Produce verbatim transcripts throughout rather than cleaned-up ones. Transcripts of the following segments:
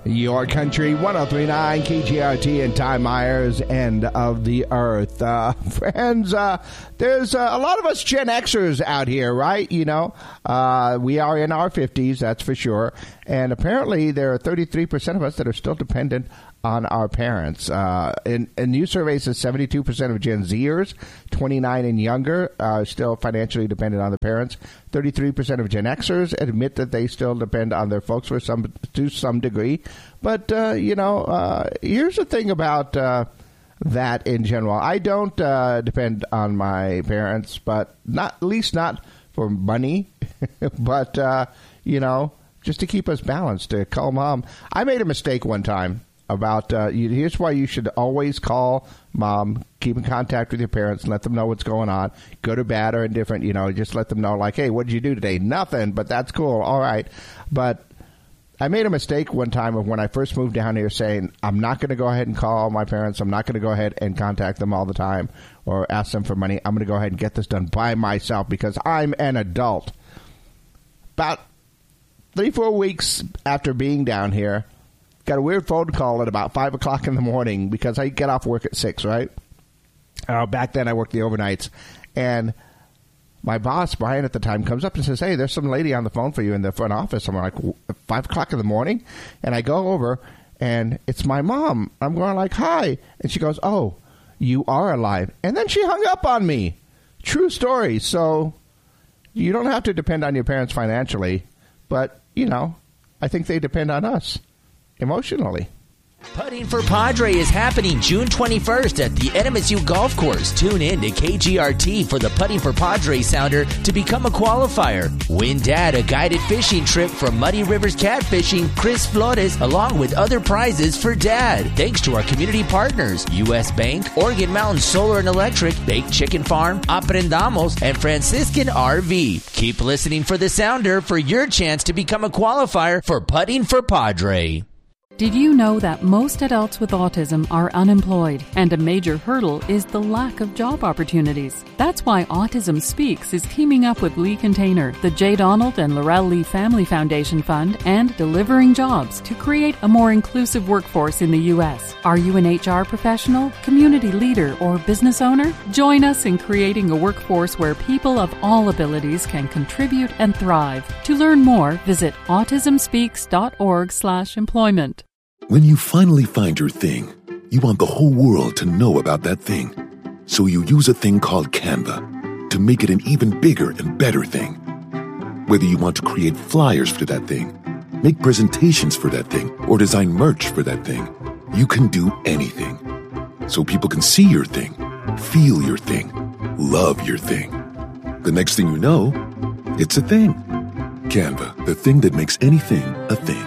Your Country, one oh three point nine K G R T and Ty Myers, end of the earth. Uh, friends, uh, there's uh, a lot of us Gen Xers out here, right? You know, uh, we are in our fifties, that's for sure. And apparently there are thirty-three percent of us that are still dependent on our parents. Uh, in, in new surveys, says seventy-two percent of Gen Zers, twenty-nine and younger, are still financially dependent on their parents. thirty-three percent of Gen Xers admit that they still depend on their folks for some to some degree. But, uh, you know, uh, here's the thing about uh, that in general. I don't uh, depend on my parents, but not at least not for money, but, uh, you know, just to keep us balanced, to call mom. I made a mistake one time. About uh, you, here's why you should always call mom, keep in contact with your parents, and let them know what's going on, good or bad or indifferent. You know, just let them know, like, hey, what did you do today? Nothing, but that's cool. All right. But I made a mistake one time of when I first moved down here, saying I'm not going to go ahead and call my parents. I'm not going to go ahead and contact them all the time or ask them for money. I'm going to go ahead and get this done by myself because I'm an adult. About three, four weeks after being down here, got a weird phone call at about five o'clock in the morning because I get off work at six, right? Uh, back then, I worked the overnights. And my boss, Brian, at the time, comes up and says, hey, there's some lady on the phone for you in the front office. I'm like, five o'clock in the morning? And I go over, and it's my mom. I'm going like, hi. And she goes, oh, you are alive. And then she hung up on me. True story. So you don't have to depend on your parents financially. But, you know, I think they depend on us emotionally. Putting for Padre is happening June twenty-first at the N M S U Golf Course. Tune in to K G R T for the Putting for Padre sounder to become a qualifier. Win Dad a guided fishing trip from Muddy Rivers Catfishing, Chris Flores, along with other prizes for Dad. Thanks to our community partners, U S Bank, Oregon Mountain Solar and Electric, Baked Chicken Farm, Aprendamos, and Franciscan R V. Keep listening for the sounder for your chance to become a qualifier for Putting for Padre. Did you know that most adults with autism are unemployed, and a major hurdle is the lack of job opportunities? That's why Autism Speaks is teaming up with Lee Container, the J. Donald and Laurel Lee Family Foundation Fund, and Delivering Jobs to create a more inclusive workforce in the U S. Are you an H R professional, community leader, or business owner? Join us in creating a workforce where people of all abilities can contribute and thrive. To learn more, visit autism speaks dot org slash employment. When you finally find your thing, you want the whole world to know about that thing. So you use a thing called Canva to make it an even bigger and better thing. Whether you want to create flyers for that thing, make presentations for that thing, or design merch for that thing, you can do anything. So people can see your thing, feel your thing, love your thing. The next thing you know, it's a thing. Canva, the thing that makes anything a thing.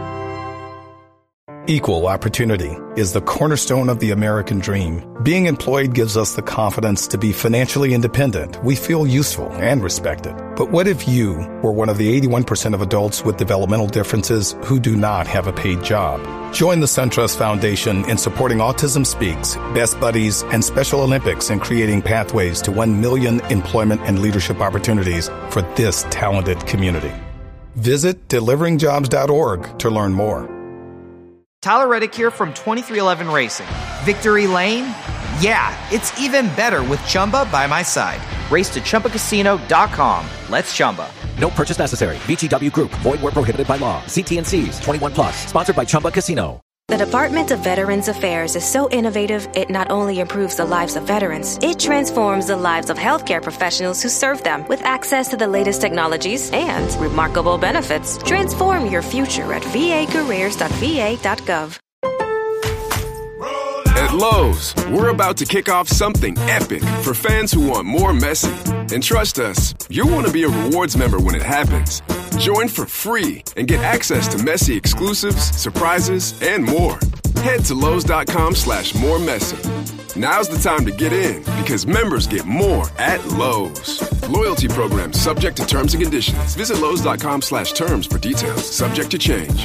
Equal opportunity is the cornerstone of the American dream. Being employed gives us the confidence to be financially independent. We feel useful and respected. But what if you were one of the eighty-one percent of adults with developmental differences who do not have a paid job? Join the SunTrust Foundation in supporting Autism Speaks, Best Buddies, and Special Olympics in creating pathways to one million employment and leadership opportunities for this talented community. Visit delivering jobs dot org to learn more. Tyler Reddick here from twenty-three eleven Racing. Victory Lane? Yeah, it's even better with Chumba by my side. Race to Chumba Casino dot com. Let's Chumba. No purchase necessary. V G W Group. Void where prohibited by law. See T and C's. twenty-one plus. Sponsored by Chumba Casino. The Department of Veterans Affairs is so innovative, it not only improves the lives of veterans, it transforms the lives of healthcare professionals who serve them with access to the latest technologies and remarkable benefits. Transform your future at v a careers dot v a dot gov. At Lowe's, we're about to kick off something epic for fans who want more Messi. And trust us, you'll want to be a rewards member when it happens. Join for free and get access to Messi exclusives, surprises, and more. Head to Lowe's.com slash more Messi. Now's the time to get in because members get more at Lowe's. Loyalty program subject to terms and conditions. Visit Lowe's.com slash terms for details. Subject to change.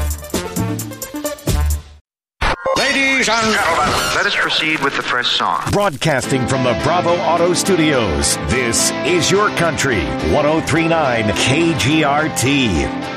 Ladies and gentlemen, let us proceed with the first song. Broadcasting from the Bravo Auto Studios, this is Your Country, one oh three point nine K G R T.